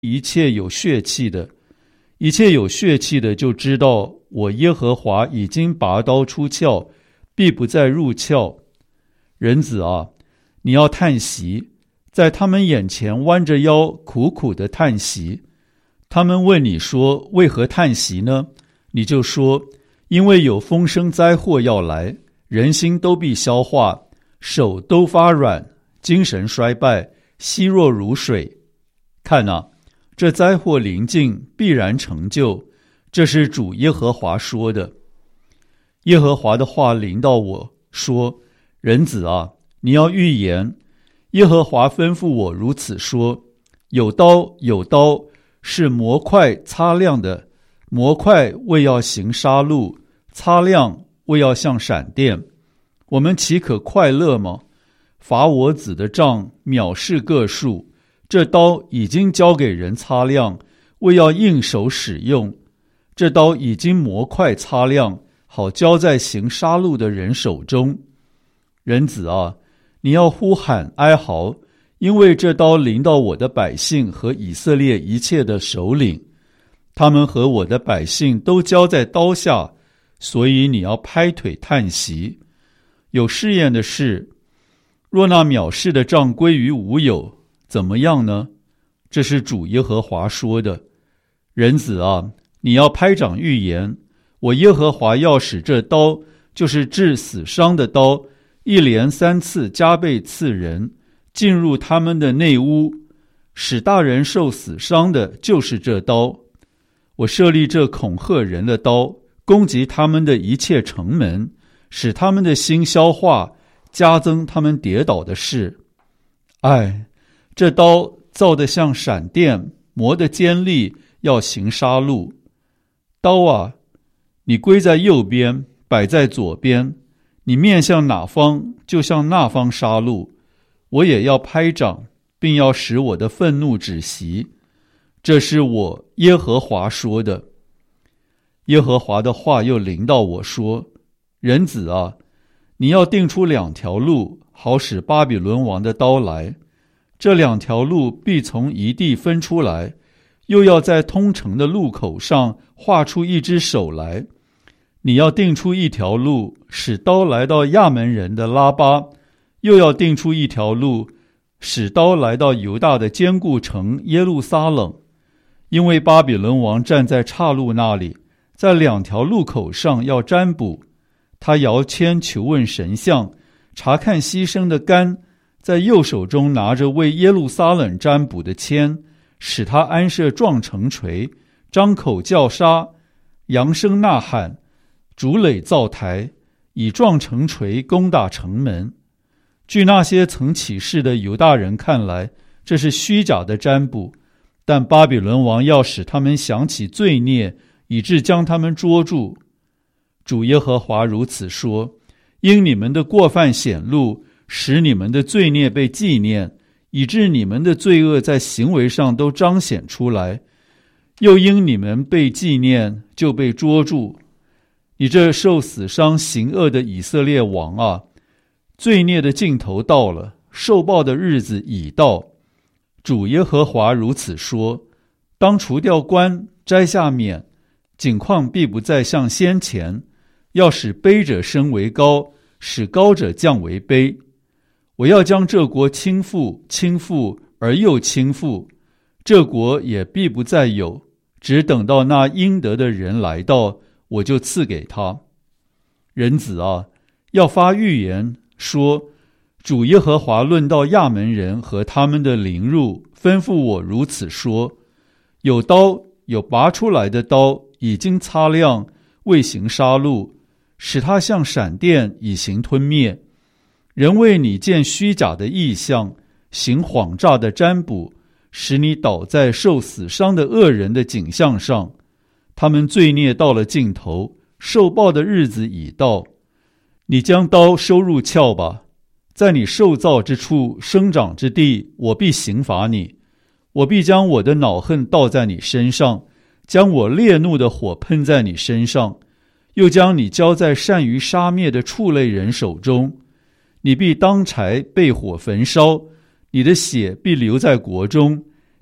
一切有血气的，一切有血气的就知道我耶和华已经拔刀出鞘，必不再入鞘。人子啊，你要叹息，在他们眼前弯着腰苦苦的叹息。他们问你说，为何叹息呢？你就说，因为有风声灾祸要来，人心都必消化，手都发软，精神衰败，稀弱如水。看啊，这灾祸临近，必然成就，这是主耶和华说的。耶和华的话临到我说，人子啊，你要预言。耶和华吩咐我如此说，有刀，有刀，是磨块擦亮的，磨块为要行杀戮，擦亮为要像闪电。我们岂可快乐吗？伐我子的杖藐视个数，这刀已经交给人擦亮，为要应手使用。这刀已经磨块擦亮，好交在行杀戮的人手中。人子啊，你要呼喊哀嚎，因为这刀临到我的百姓和以色列一切的首领，他们和我的百姓都交在刀下，所以你要拍腿叹息。有试验的是，若那藐视的杖归于无有，怎么样呢？这是主耶和华说的。人子啊，你要拍掌预言，我耶和华要使这刀，就是治死伤的刀，一连3次加倍刺人，进入他们的内屋，使大人受死伤的就是这刀。我设立这恐吓人的刀，攻击他们的一切城门，使他们的心消化，加增他们跌倒的事。唉，这刀造得像闪电，磨得尖利，要行杀戮。刀啊，你归在右边，摆在左边，你面向哪方，就向那方杀戮。我也要拍掌，并要使我的愤怒止息。这是我耶和华说的。耶和华的话又临到我说，人子啊，你要定出2条路，好使巴比伦王的刀来。这2条路必从一地分出来，又要在通城的路口上画出一只手来。你要定出1条路，使刀来到亚门人的拉巴，又要定出1条路，使刀来到犹大的坚固城耶路撒冷。因为巴比伦王站在岔路那里，在2条路口上要占卜。他摇签求问神像，查看牺牲的肝，在右手中拿着为耶路撒冷占卜的签，使他安设撞城锤，张口叫杀，扬声呐喊，筑垒造台，以撞城锤攻打城门。据那些曾起誓的犹大人看来，这是虚假的占卜，但巴比伦王要使他们想起罪孽，以致将他们捉住。主耶和华如此说，因你们的过犯显露，使你们的罪孽被纪念，以致你们的罪恶在行为上都彰显出来，又因你们被纪念，就被捉住。你这受死伤行恶的以色列王啊，罪孽的尽头到了，受报的日子已到。主耶和华如此说，当除掉冠，摘下冕，景况必不再像先前，要使卑者升为高，使高者降为卑。我要将这国倾覆，倾覆而又倾覆，这国也必不再有，只等到那应得的人来到，我就赐给他。人子啊，要发预言说，主耶和华论到亚门人和他们的凌辱，吩咐我如此说，有刀，有拔出来的刀，已经擦亮，为行杀戮，使它像闪电，以行吞灭。人为你见虚假的异象，行谎诈的占卜，使你倒在受死伤的恶人的景象上。他们罪孽到了尽头，受报的日子已到。你将刀收入鞘吧，在你受造之处，生长之地，我必刑罚你。我必将我的恼恨倒在你身上，将我烈怒的火喷在你身上，又将你交在善于杀灭的畜类人手中。你必当柴被火焚烧，你的血必留在国中，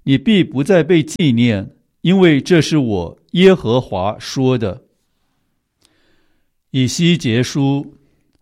你必不再被纪念，因为这是我耶和华说的。以西结书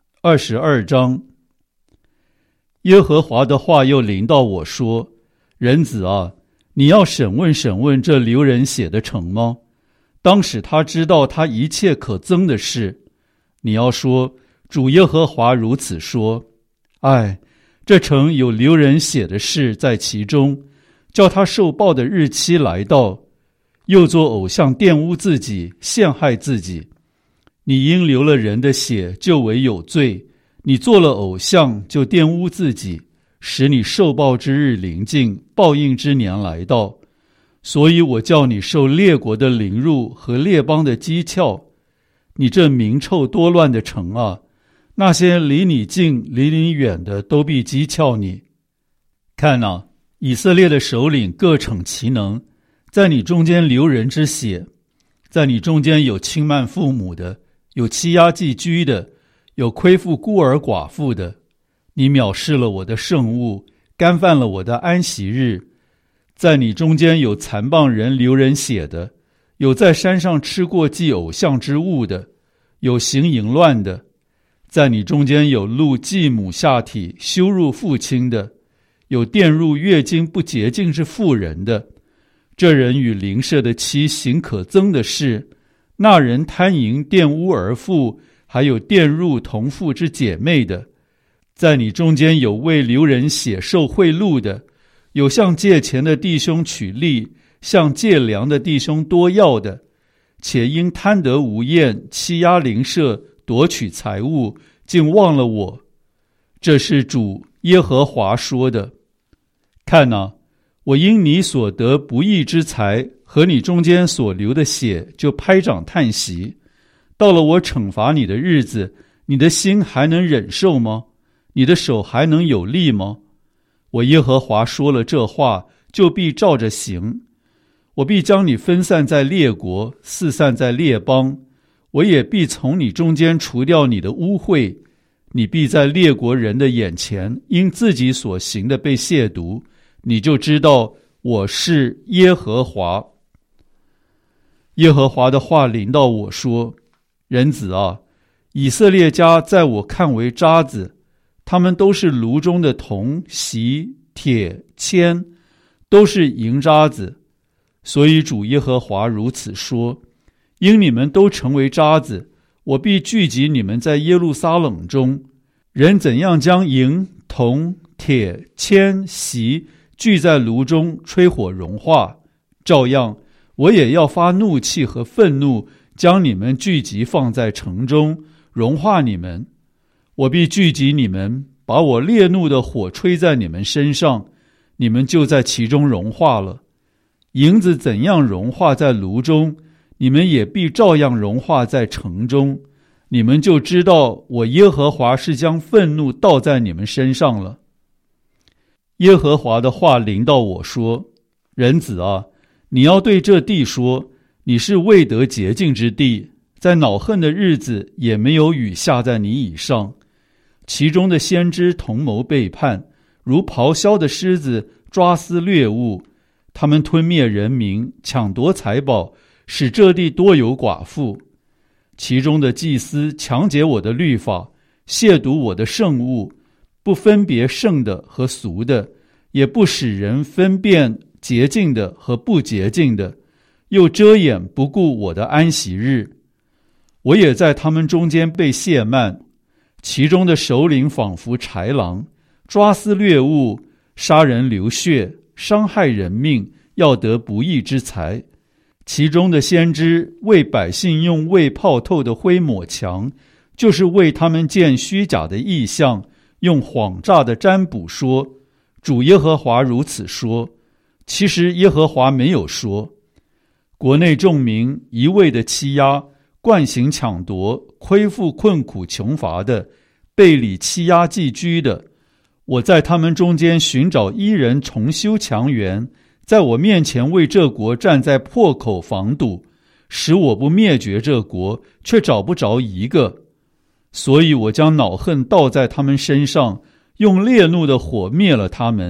22章。耶和华的话又临到我说：人子啊，你要审问审问这流人血的城吗？当使他知道他一切可憎的事。你要说，主耶和华如此说：唉，这城有流人血的事在其中，叫他受报的日期来到，又作偶像玷污自己，陷害自己。你因流了人的血，就为有罪；你做了偶像，就玷污自己，使你受报之日临近，报应之年来到。所以我叫你受列国的凌辱和列邦的讥诮。你这名臭多乱的城啊，那些离你近离你远的都必讥诮你。看啊，以色列的首领各逞其能，在你中间流人之血，在你中间有轻慢父母的，有欺压寄居的，有亏负孤儿寡妇的。你藐视了我的圣物，干犯了我的安息日。在你中间有残谤人流人血的，有在山上吃过祭偶像之物的，有行淫乱的。在你中间有露继母下体羞辱父亲的，有玷入月经不洁净之妇人的。这人与邻舍的妻行可憎的事，那人贪淫玷污儿妇，还有玷入同父之姐妹的。在你中间有为流人血受贿赂的，有向借钱的弟兄取利，向借粮的弟兄多要的，且因贪得无厌，欺压邻舍，夺取财物，竟忘了我。这是主耶和华说的。看哪，我因你所得不义之财和你中间所流的血，就拍掌叹息。到了我惩罚你的日子，你的心还能忍受吗？你的手还能有力吗？我耶和华说了这话，就必照着行。我必将你分散在列国，四散在列邦。我也必从你中间除掉你的污秽。你必在列国人的眼前，因自己所行的被亵渎，你就知道我是耶和华。耶和华的话临到我说：人子啊，以色列家在我看为渣子，他们都是炉中的铜、锡、铁、铅，都是银渣子。所以主耶和华如此说：因你们都成为渣子，我必聚集你们在耶路撒冷中。人怎样将银、铜、铁、铅、锡聚在炉中吹火融化，照样我也要发怒气和愤怒，将你们聚集放在城中，融化你们。我必聚集你们，把我烈怒的火吹在你们身上，你们就在其中融化了。银子怎样融化在炉中，你们也必照样融化在城中。你们就知道我耶和华是将愤怒倒在你们身上了。耶和华的话临到我说：人子啊，你要对这地说，你是未得洁净之地，在恼恨的日子也没有雨下在你以上。其中的先知同谋背叛，如咆哮的狮子抓撕掠物，他们吞灭人民，抢夺财宝，使这地多有寡妇。其中的祭司强解我的律法，亵渎我的圣物，不分别圣的和俗的，也不使人分辨洁净的和不洁净的，又遮掩不顾我的安息日。我也在他们中间被亵慢，其中的首领仿佛豺狼，抓撕掠物，杀人流血，伤害人命，要得不义之财。其中的先知为百姓用未泡透的灰抹墙，就是为他们见虚假的异象，用谎诈的占卜说：主耶和华如此说。其实耶和华没有说。国内众民一味的欺压，惯行抢夺，亏负困苦穷乏的，背里欺压寄居的。我在他们中间寻找一人重修墙垣，在我面前为这国站在破口防堵，使我不灭绝这国，却找不着一个。所以我将恼恨倒在他们身上，用烈怒的火灭了他们，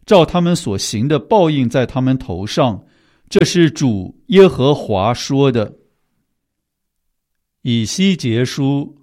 照他们所行的报应在他们头上。这是主耶和华说的。以西结书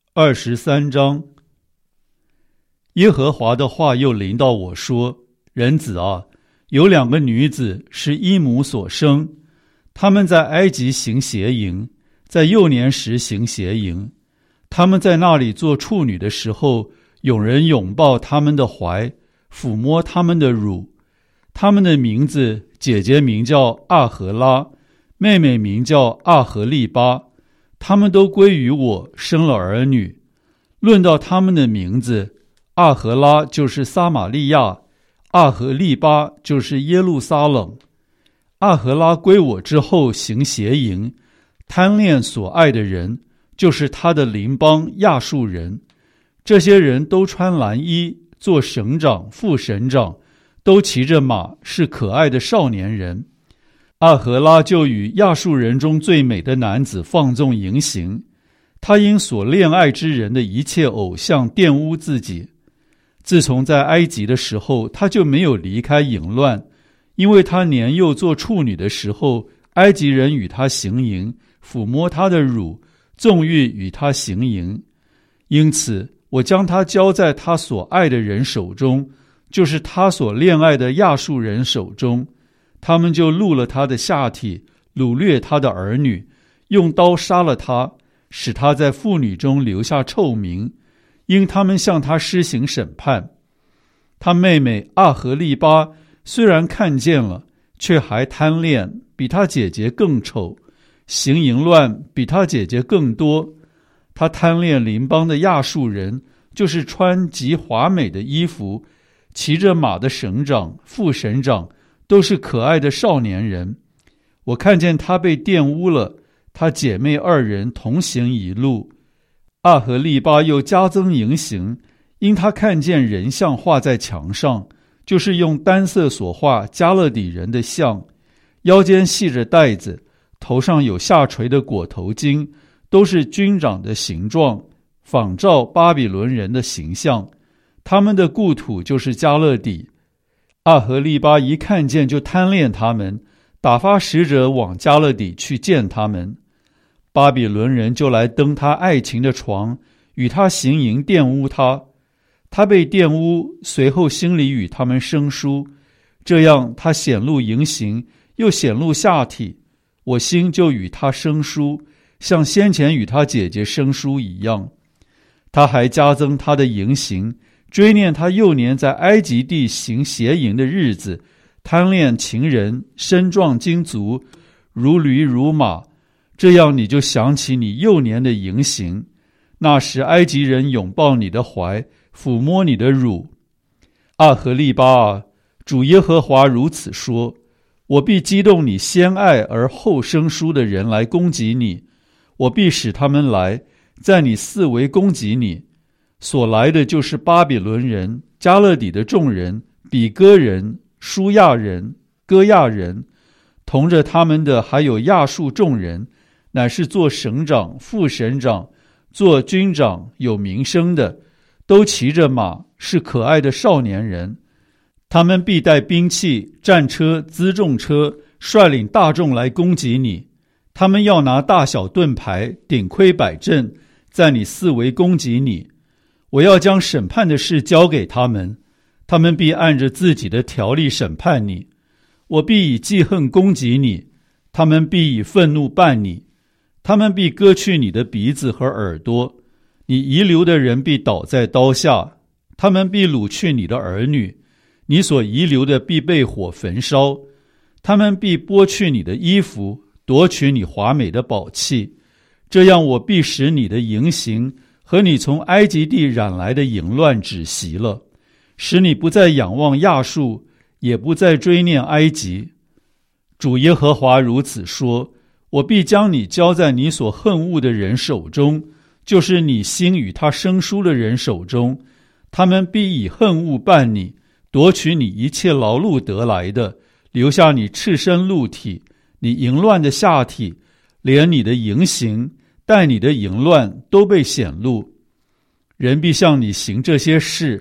23章。耶和华的话又临到我说：人子啊，有2个女子是一母所生，她们在埃及行邪淫，在幼年时行邪淫。她们在那里做处女的时候，有人拥抱她们的怀，抚摸她们的乳。她们的名字，姐姐名叫阿荷拉，妹妹名叫阿荷利巴。她们都归于我，生了儿女。论到她们的名字，阿荷拉就是撒玛利亚，阿荷利巴就是耶路撒冷。阿荷拉归我之后行邪淫，贪恋所爱的人，就是他的邻邦亚述人。这些人都穿蓝衣，做省长、副省长，都骑着马，是可爱的少年人。阿荷拉就与亚述人中最美的男子放纵淫行，他因所恋爱之人的一切偶像玷污自己。自从在埃及的时候，他就没有离开淫乱，因为他年幼做处女的时候，埃及人与他行淫，抚摸他的乳，纵欲与他行淫。因此我将他交在他所爱的人手中，就是他所恋爱的亚述人手中。他们就戮了他的下体，掳掠他的儿女，用刀杀了他，使他在妇女中留下臭名，因他们向他施行审判。他妹妹阿荷利巴虽然看见了，却还贪恋，比他姐姐更丑，行淫乱比他姐姐更多。他贪恋邻邦的亚述人，就是穿极华美的衣服，骑着马的省长、副省长，都是可爱的少年人。我看见他被玷污了，他姐妹2人同行一路。阿荷利巴又加增淫行，因他看见人像画在墙上，就是用单色所画加勒底人的像，腰间系着带子，头上有下垂的裹头巾，都是军长的形状，仿照巴比伦人的形象。他们的故土就是加勒底。阿荷利巴一看见就贪恋他们，打发使者往加勒底去见他们。巴比伦人就来登他爱情的床，与他行淫，玷污他。他被玷污，随后心里与他们生疏，这样他显露淫行，又显露下体，我心就与他生疏，像先前与他姐姐生疏一样。他还加增他的淫行，追念他幼年在埃及地行邪淫的日子，贪恋情人，身壮筋足，如驴如马。这样你就想起你幼年的淫行，那时埃及人拥抱你的怀，抚摸你的乳。阿荷利巴啊，主耶和华如此说：我必激动你先爱而后生疏的人来攻击你，我必使他们来，在你四围攻击你。所来的就是巴比伦人、加勒底的众人、比哥人、舒亚人、歌亚人，同着他们的还有亚述众人，乃是做省长、副省长、做军长有名声的，都骑着马，是可爱的少年人。他们必带兵器、战车、辎重车，率领大众来攻击你。他们要拿大小盾牌、顶盔摆阵，在你四围攻击你。我要将审判的事交给他们，他们必按着自己的条例审判你。我必以记恨攻击你，他们必以愤怒办你。他们必割去你的鼻子和耳朵，你遗留的人必倒在刀下。他们必掳去你的儿女，你所遗留的必被火焚烧。他们必剥去你的衣服，夺取你华美的宝器。这样我必使你的淫行和你从埃及地染来的淫乱止息了，使你不再仰望亚述，也不再追念埃及。主耶和华如此说：我必将你交在你所恨恶的人手中，就是你心与他生疏的人手中。他们必以恨恶办你，夺取你一切劳碌得来的，留下你赤身露体，你淫乱的下体，连你的淫行带你的淫乱都被显露。人必向你行这些事，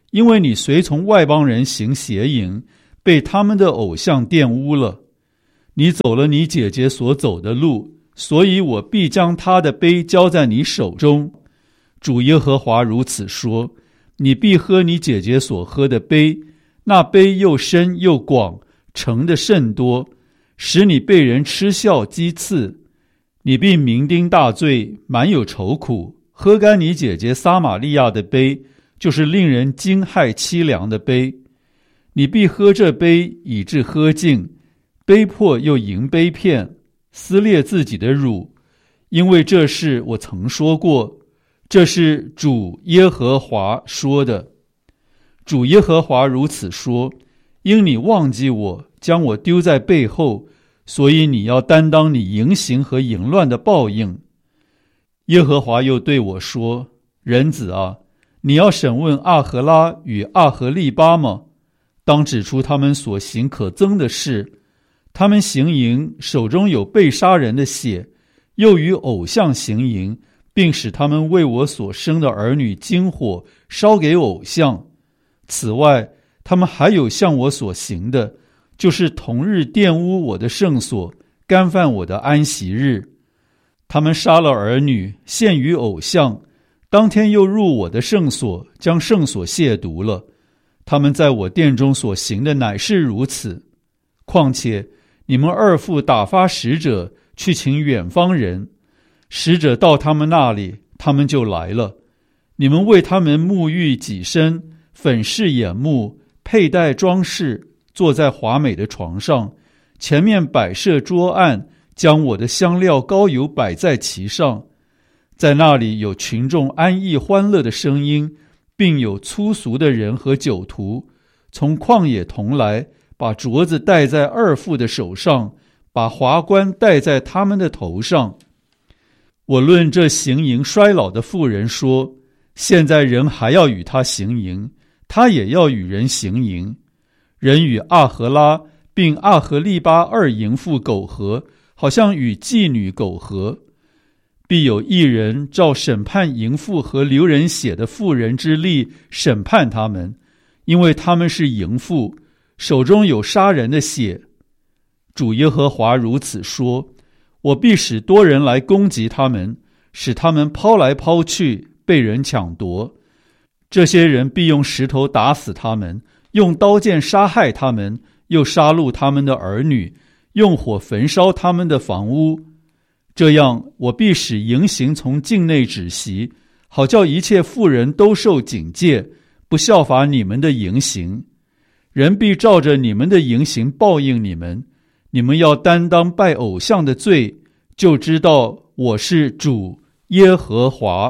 因为你随从外邦人行邪淫，被他们的偶像玷污了。你走了你姐姐所走的路，所以我必将她的杯交在你手中。主耶和华如此说，你必喝你姐姐所喝的杯，那杯又深又广，盛的甚多，使你被人嗤笑讥刺。你必酩酊大醉，满有愁苦，喝干你姐姐撒玛利亚的杯，就是令人惊骇凄凉的杯。你必喝这杯，以致喝尽，杯破又迎杯片，撕裂自己的乳，因为这事我曾说过。这是主耶和华说的。主耶和华如此说，因你忘记我，将我丢在背后，所以你要担当你淫行和淫乱的报应。耶和华又对我说，人子啊，你要审问阿荷拉与阿荷利巴吗？当指出他们所行可憎的事。他们行淫，手中有被杀人的血，又与偶像行淫，并使他们为我所生的儿女经火烧给偶像。此外，他们还有向我所行的，就是同日玷污我的圣所，干犯我的安息日。他们杀了儿女，献于偶像，当天又入我的圣所，将圣所亵渎了。他们在我殿中所行的乃是如此。况且你们二父打发使者去请远方人，使者到他们那里，他们就来了。你们为他们沐浴己身，粉饰眼目，佩戴装饰，坐在华美的床上，前面摆设桌案，将我的香料膏油摆在其上。在那里有群众安逸欢乐的声音，并有粗俗的人和酒徒，从旷野同来，把镯子戴在二父的手上，把华冠戴在他们的头上。我论这行淫衰老的妇人说，现在人还要与他行淫，他也要与人行淫。人与阿荷拉并阿荷利巴二淫妇苟合，好像与妓女苟合。必有一人照审判淫妇和流人血的妇人之例审判他们，因为他们是淫妇，手中有杀人的血。主耶和华如此说，我必使多人来攻击他们，使他们抛来抛去，被人抢夺。这些人必用石头打死他们，用刀剑杀害他们，又杀戮他们的儿女，用火焚烧他们的房屋。这样，我必使淫行从境内止息，好叫一切妇人都受警戒，不效法你们的淫行。人必照着你们的淫行报应你们。你们要担当拜偶像的罪，就知道我是主耶和华。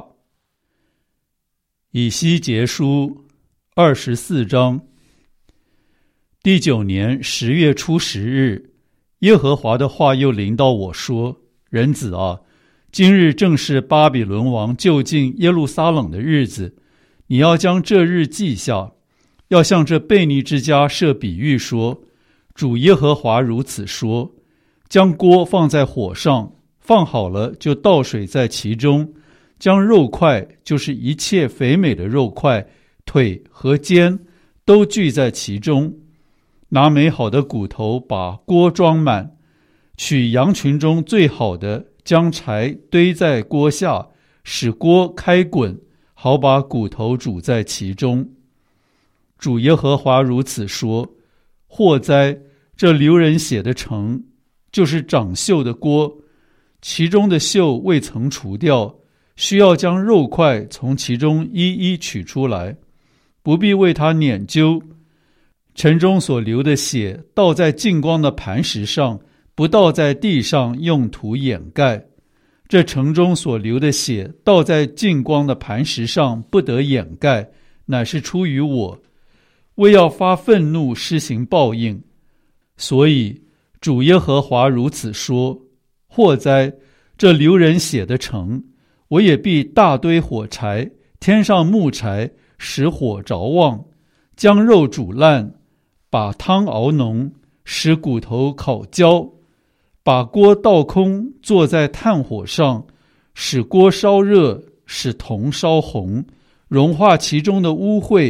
以西结书24章。第9年10月初10日，耶和华的话又临到我说，人子啊，今日正是巴比伦王就近耶路撒冷的日子，你要将这日记下，要向这悖逆之家设比喻说，主耶和华如此说，将锅放在火上，放好了就倒水在其中，将肉块，就是一切肥美的肉块，腿和肩都聚在其中，拿美好的骨头把锅装满，取羊群中最好的，将柴堆在锅下，使锅开滚，好把骨头煮在其中。主耶和华如此说，祸哉，这流人血的城，就是长锈的锅，其中的锈未曾除掉，需要将肉块从其中一一取出来，不必为它捻揪。城中所流的血倒在净光的磐石上，不倒在地上用土掩盖。这城中所流的血倒在净光的磐石上，不得掩盖，乃是出于我，为要发愤怒施行报应。所以主耶和华如此说，祸哉，这流人血的城，我也必大堆火柴，添上木柴，使火着旺，将肉煮烂，把汤熬浓，使骨头烤焦，把锅倒空，坐在炭火上，使锅烧热，使铜烧红，融化其中的污秽，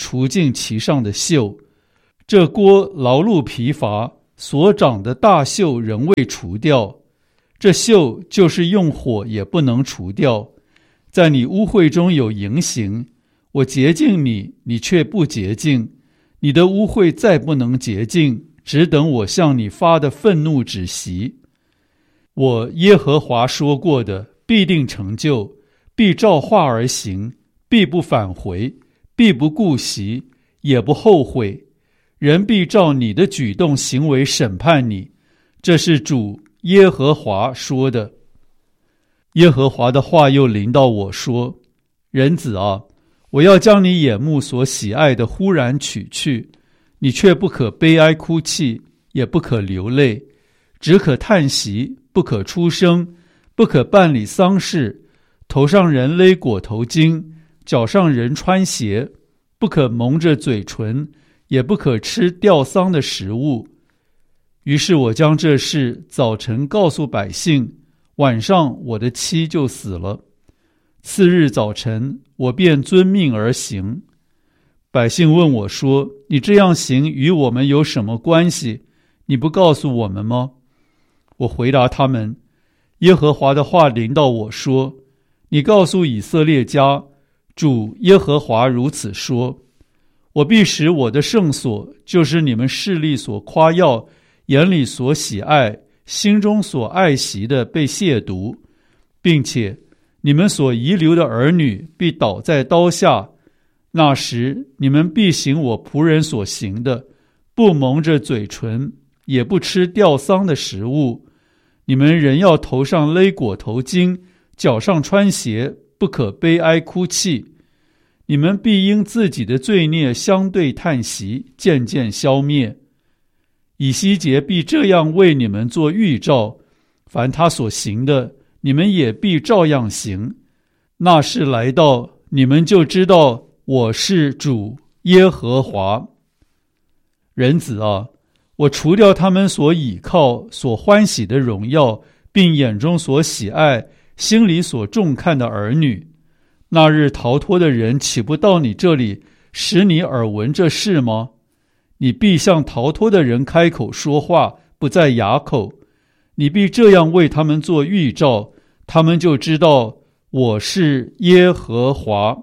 除尽其上的锈。这锅劳碌疲乏，所长的大锈仍未除掉，这锈就是用火也不能除掉。在你污秽中有淫行，我洁净你，你却不洁净。你的污秽再不能洁净，只等我向你发的愤怒止息。我耶和华说过的必定成就，必照话而行，必不返回，必不顾惜，也不后悔。人必照你的举动行为审判你，这是主耶和华说的。耶和华的话又临到我说：人子啊，我要将你眼目所喜爱的忽然取去，你却不可悲哀哭泣，也不可流泪，只可叹息，不可出声，不可办理丧事，头上人勒裹头巾，脚上人穿鞋，不可蒙着嘴唇，也不可吃吊丧的食物。于是我将这事早晨告诉百姓，晚上我的妻就死了。次日早晨，我便遵命而行。百姓问我说：你这样行与我们有什么关系？你不告诉我们吗？我回答他们：耶和华的话临到我说：你告诉以色列家，主耶和华如此说：我必使我的圣所，就是你们势力所夸耀、眼里所喜爱、心中所爱惜的，被亵渎，并且你们所遗留的儿女必倒在刀下。那时你们必行我仆人所行的，不蒙着嘴唇，也不吃吊丧的食物。你们人要头上勒裹头巾，脚上穿鞋，不可悲哀哭泣。你们必因自己的罪孽相对叹息，渐渐消灭。以西结必这样为你们做预兆，凡他所行的，你们也必照样行。那时来到，你们就知道我是主耶和华。人子啊，我除掉他们所倚靠、所欢喜的荣耀，并眼中所喜爱、心里所重看的儿女。那日逃脱的人岂不到你这里，使你耳闻这事吗？你必向逃脱的人开口说话，不在哑口。你必这样为他们做预兆，他们就知道我是耶和华。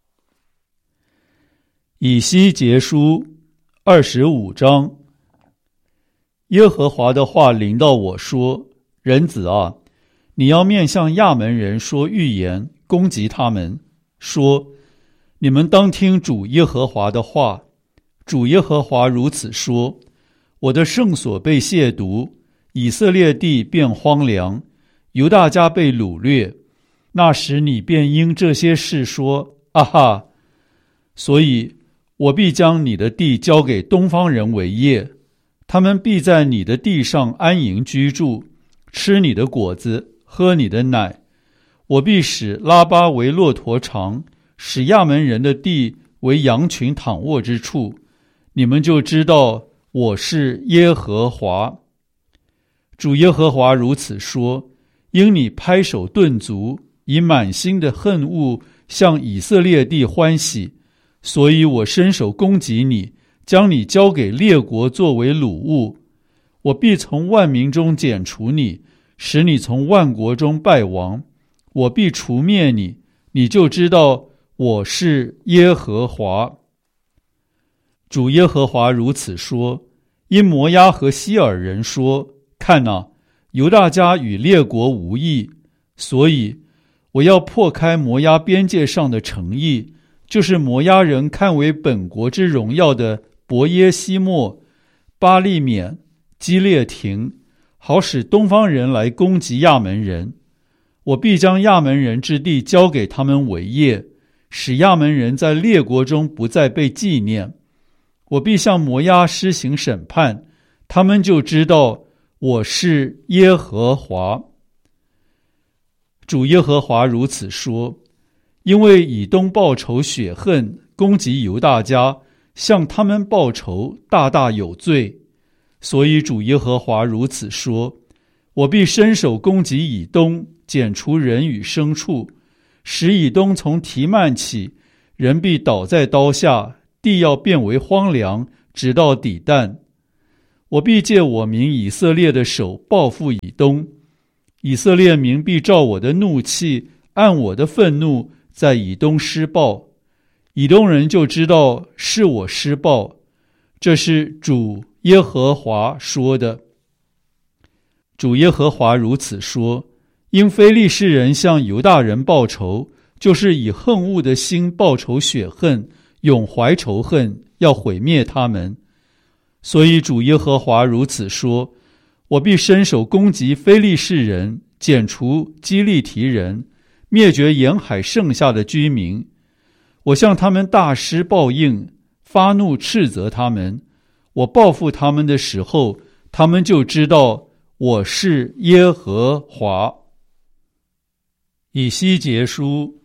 以西结书25章。耶和华的话临到我说：人子啊，你要面向亚门人说预言，攻击他们，说：你们当听主耶和华的话。主耶和华如此说：我的圣所被亵渎，以色列地变荒凉，犹大家被掳掠。那时你便因这些事说：啊哈！所以我必将你的地交给东方人为业，他们必在你的地上安营居住，吃你的果子，喝你的奶。我必使拉巴为骆驼场，使亚门人的地为羊群躺卧之处。你们就知道我是耶和华。主耶和华如此说：因你拍手顿足，以满心的恨恶向以色列地欢喜，所以我伸手攻击你，将你交给列国作为掳物。我必从万民中剪除你，使你从万国中败亡。我必除灭你，你就知道我是耶和华。主耶和华如此说：因摩押和希尔人说：看哪，犹大家与列国无异，所以我要破开摩押边界上的城邑，就是摩押人看为本国之荣耀的伯耶西莫、巴利缅、基列亭，好使东方人来攻击亚门人。我必将亚门人之地交给他们为业，使亚门人在列国中不再被纪念。我必向摩押施行审判，他们就知道我是耶和华。主耶和华如此说：因为以东报仇雪恨，攻击犹大家，向他们报仇，大大有罪。所以主耶和华如此说：我必伸手攻击以东，剪除人与牲畜，使以东从提曼起，人必倒在刀下， 地要变为荒凉，直到底旦。我必借我民以色列的手报复以东，以色列民必照我的怒气，按我的愤怒，在以东施报。以东人就知道是我施报，这是主耶和华说的。主耶和华如此说：因非利士人向犹大人报仇，就是以恨恶的心报仇雪恨，永怀仇恨，要毁灭他们。所以主耶和华如此说：我必伸手攻击非利士人，剪除基利提人，灭绝沿海剩下的居民。我向他们大施报应，发怒斥责他们。我报复他们的时候，他们就知道我是耶和华。以西结书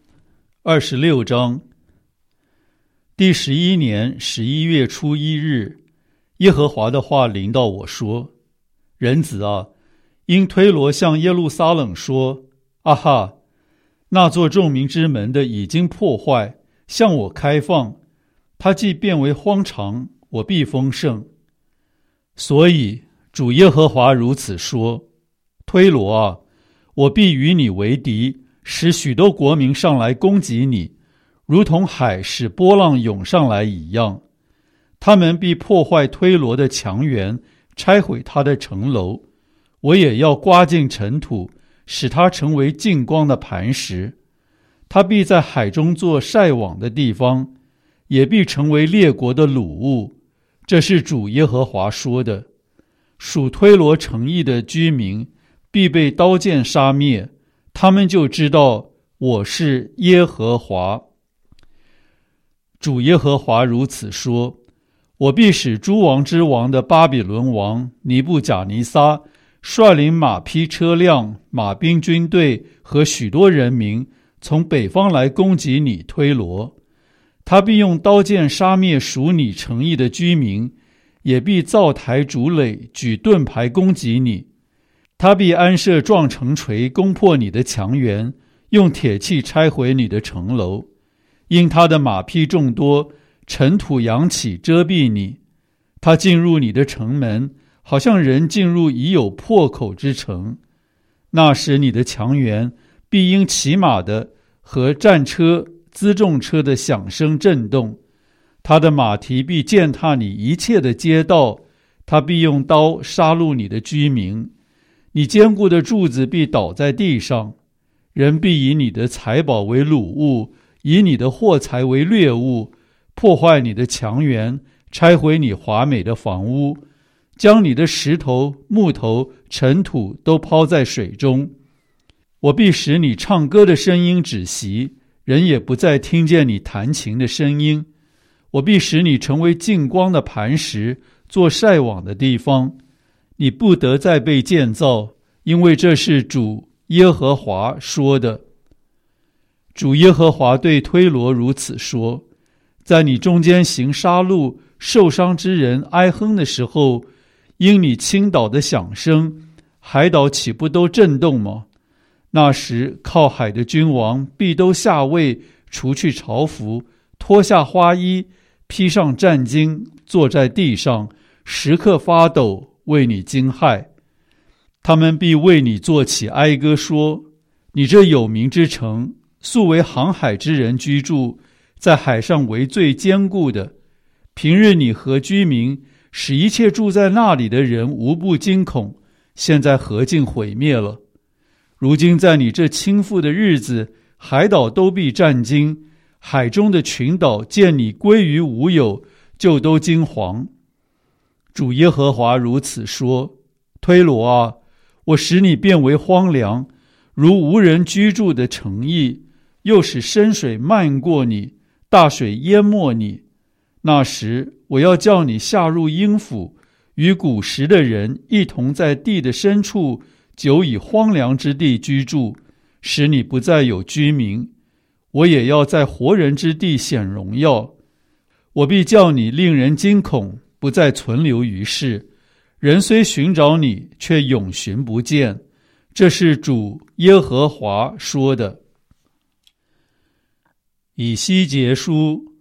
26章。第11年11月初1日，耶和华的话临到我说：人子啊，因推罗向耶路撒冷说：啊哈，那座众民之门的已经破坏，向我开放，它既变为荒场，我必丰盛。所以主耶和华如此说：推罗啊，我必与你为敌，使许多国民上来攻击你，如同海使波浪涌上来一样。他们必破坏推罗的墙垣，拆毁他的城楼。我也要刮尽尘土，使它成为净光的磐石。他必在海中做晒网的地方，也必成为列国的掳物。这是主耶和华说的。属推罗城邑的居民必被刀剑杀灭，他们就知道我是耶和华。主耶和华如此说：我必使诸王之王的巴比伦王尼布甲尼撒率领马匹车辆、马兵军队和许多人民从北方来攻击你推罗。他必用刀剑杀灭属你城邑的居民，也必造台筑垒，举盾牌攻击你。他必安设撞城锤，攻破你的墙垣，用铁器拆毁你的城楼。因他的马匹众多，尘土扬起遮蔽你。他进入你的城门，好像人进入已有破口之城。那时你的墙垣必因骑马的和战车、辎重车的响声震动。他的马蹄必践踏你一切的街道，他必用刀杀戮你的居民。你坚固的柱子必倒在地上，人必以你的财宝为掳物，以你的货财为掠物，破坏你的墙垣，拆毁你华美的房屋，将你的石头、木头、尘土都抛在水中。我必使你唱歌的声音止息，人也不再听见你弹琴的声音。我必使你成为净光的磐石，做晒网的地方。你不得再被建造，因为这是主耶和华说的。主耶和华对推罗如此说：在你中间行杀戮、受伤之人哀哼的时候，因你倾倒的响声，海岛岂不都震动吗？那时靠海的君王必都下位，除去朝服，脱下花衣，披上战巾，坐在地上，时刻发抖，为你惊骇。他们必为你作起哀歌，说：你这有名之城，素为航海之人居住，在海上为最坚固的。平日你和居民，使一切住在那里的人无不惊恐，现在何竟毁灭了？如今在你这倾覆的日子，海岛都必战惊，海中的群岛见你归于无有，就都惊惶。主耶和华如此说：推罗啊，我使你变为荒凉，如无人居住的城邑，又使深水漫过你，大水淹没你。那时我要叫你下入阴府，与古时的人一同在地的深处，久以荒凉之地居住，使你不再有居民。我也要在活人之地显荣耀。我必叫你令人惊恐，不再存留于世。人虽寻找你，却永寻不见。这是主耶和华说的。以西结书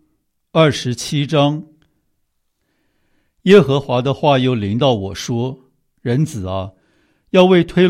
27章。耶和华的话又临到我说：人子啊，要为推